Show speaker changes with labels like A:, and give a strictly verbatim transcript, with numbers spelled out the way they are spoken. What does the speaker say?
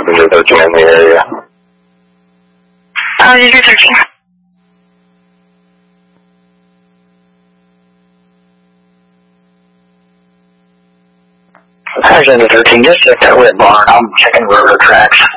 A: to do thirteen in the area.
B: How did you do thirteen? How's into thirteen? Just check that wet barn. I'm checking railroad tracks.